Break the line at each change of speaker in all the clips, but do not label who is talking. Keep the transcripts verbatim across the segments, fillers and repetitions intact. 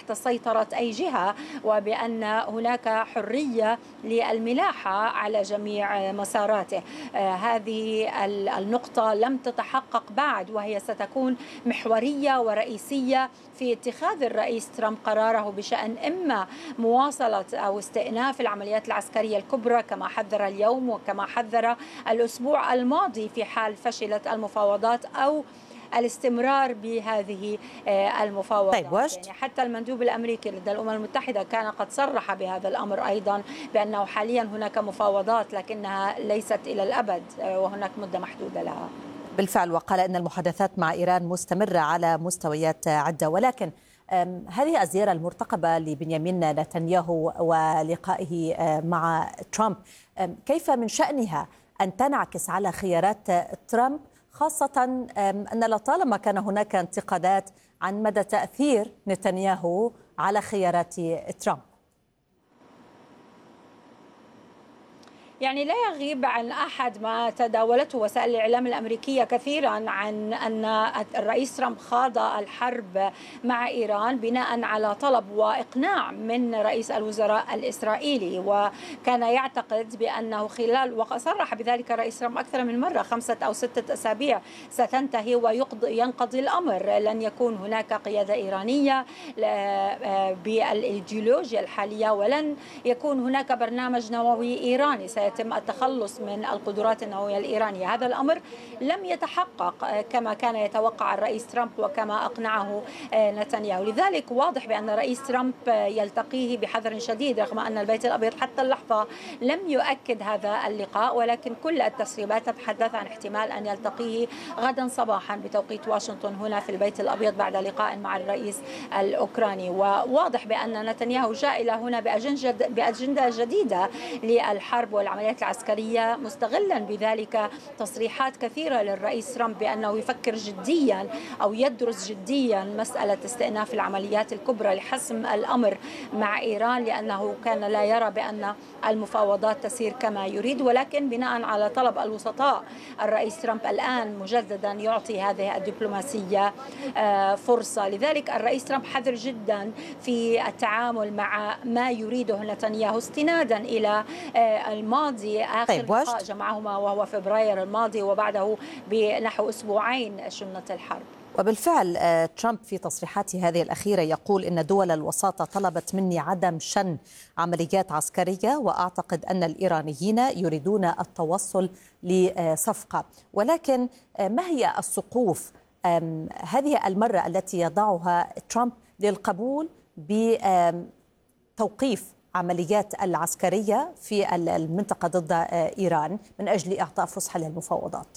تحت سيطرة أي جهة، وبأن هناك حرية للملاحة على جميع مساراته. هذه النقطة لم تتحقق بعد، وهي ستكون محورية ورئيسية في اتخاذ الرئيس ترامب قراره بشأن إما مواصلة أو استئناف العمليات العسكرية الكبرى كما حذر اليوم وكما حذر الأسبوع الماضي في حال فشلت المفاوضات، أو الاستمرار بهذه المفاوضات.
طيب
يعني حتى المندوب الأمريكي لدى الأمم المتحدة كان قد صرح بهذا الأمر أيضا، بأنه حاليا هناك مفاوضات لكنها ليست إلى الأبد وهناك مدة محدودة لها.
بالفعل، وقال أن المحادثات مع إيران مستمرة على مستويات عدة. ولكن هذه الزيارة المرتقبة لبنيامين نتنياهو ولقائه مع ترامب، كيف من شأنها أن تنعكس على خيارات ترامب، خاصة أن لطالما كان هناك انتقادات عن مدى تأثير نتنياهو على خيارات ترامب؟
يعني لا يغيب عن أحد ما تداولته وسائل الإعلام الأمريكية كثيرا عن أن الرئيس ترامب خاض الحرب مع إيران بناء على طلب وإقناع من رئيس الوزراء الإسرائيلي، وكان يعتقد بأنه خلال، وصرح بذلك الرئيس ترامب أكثر من مرة، خمسة أو ستة أسابيع ستنتهي وينقضي الأمر، لن يكون هناك قيادة إيرانية بالإيديولوجيا الحالية، ولن يكون هناك برنامج نووي إيراني، يتم التخلص من القدرات النووية الإيرانية. هذا الأمر لم يتحقق كما كان يتوقع الرئيس ترامب وكما أقنعه نتنياهو. لذلك واضح بأن الرئيس ترامب يلتقيه بحذر شديد، رغم أن البيت الأبيض حتى اللحظة لم يؤكد هذا اللقاء، ولكن كل التسريبات تتحدث عن احتمال أن يلتقيه غدا صباحا بتوقيت واشنطن هنا في البيت الأبيض بعد لقاء مع الرئيس الأوكراني. وواضح بأن نتنياهو جاء إلى هنا بأجندة جديدة للحرب والعمليات العسكرية، مستغلا بذلك تصريحات كثيرة للرئيس ترامب بأنه يفكر جديا أو يدرس جديا مسألة استئناف العمليات الكبرى لحسم الأمر مع إيران، لأنه كان لا يرى بأن المفاوضات تسير كما يريد. ولكن بناء على طلب الوسطاء، الرئيس ترامب الآن مجددا يعطي هذه الدبلوماسية فرصة. لذلك الرئيس ترامب حذر جدا في التعامل مع ما يريده نتنياهو، استنادا إلى الماضي. آخر
طيب
لقاء جمعهما وهو فبراير الماضي، وبعده بنحو أسبوعين شنت الحرب.
وبالفعل ترامب في تصريحاته هذه الأخيرة يقول إن دول الوساطة طلبت مني عدم شن عمليات عسكرية، وأعتقد أن الإيرانيين يريدون التوصل لصفقة. ولكن ما هي السقوف هذه المرة التي يضعها ترامب للقبول بتوقيف عمليات العسكرية في المنطقة ضد إيران من أجل إعطاء فسحة للمفاوضات؟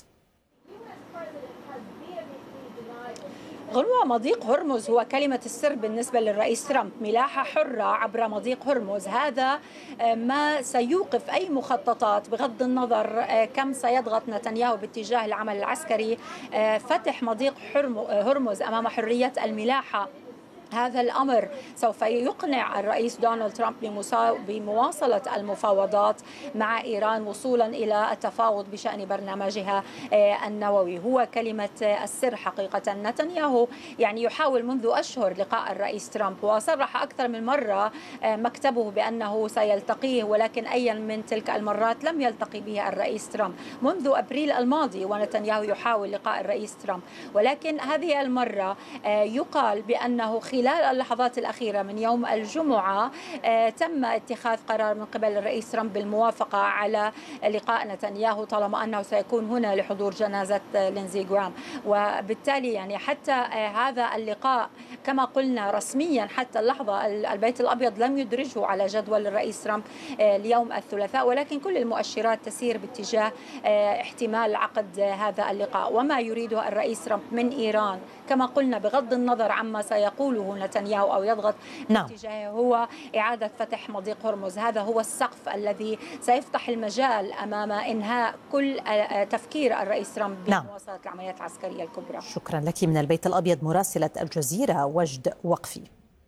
غلو مضيق هرمز هو كلمة السر بالنسبة للرئيس ترامب. ملاحة حرة عبر مضيق هرمز، هذا ما سيوقف أي مخططات بغض النظر كم سيضغط نتنياهو باتجاه العمل العسكري. فتح مضيق هرمز أمام حرية الملاحة، هذا الأمر سوف يقنع الرئيس دونالد ترامب بمواصلة المفاوضات مع إيران وصولا إلى التفاوض بشأن برنامجها النووي. هو كلمة السر حقيقة. نتنياهو يعني يحاول منذ أشهر لقاء الرئيس ترامب، وصرح أكثر من مرة مكتبه بأنه سيلتقيه، ولكن أي من تلك المرات لم يلتقي به الرئيس ترامب منذ أبريل الماضي، ونتنياهو يحاول لقاء الرئيس ترامب. ولكن هذه المرة يقال بأنه خلال اللحظات الأخيرة من يوم الجمعة تم اتخاذ قرار من قبل الرئيس ترامب بالموافقة على لقاء نتنياهو، طالما أنه سيكون هنا لحضور جنازة لينزي جرام. وبالتالي يعني حتى هذا اللقاء كما قلنا رسميا حتى اللحظة البيت الأبيض لم يدرجه على جدول الرئيس ترامب اليوم الثلاثاء، ولكن كل المؤشرات تسير باتجاه احتمال عقد هذا اللقاء. وما يريده الرئيس ترامب من إيران كما قلنا بغض النظر عما سيقوله نتنياهو أو يضغط
نعم.
باتجاهه هو إعادة فتح مضيق هرمز. هذا هو السقف الذي سيفتح المجال أمام إنهاء كل تفكير الرئيس ترامب بمواصلة نعم. العمليات العسكرية الكبرى.
شكرا لك من البيت الأبيض مراسلة الجزيرة وجد وقفي.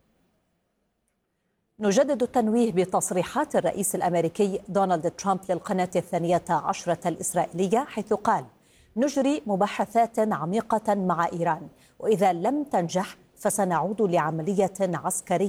نجدد التنويه بتصريحات الرئيس الأمريكي دونالد ترامب للقناة الثانية عشرة الإسرائيلية، حيث قال: نجري مباحثات عميقة مع إيران، وإذا لم تنجح فسنعود لعملية عسكرية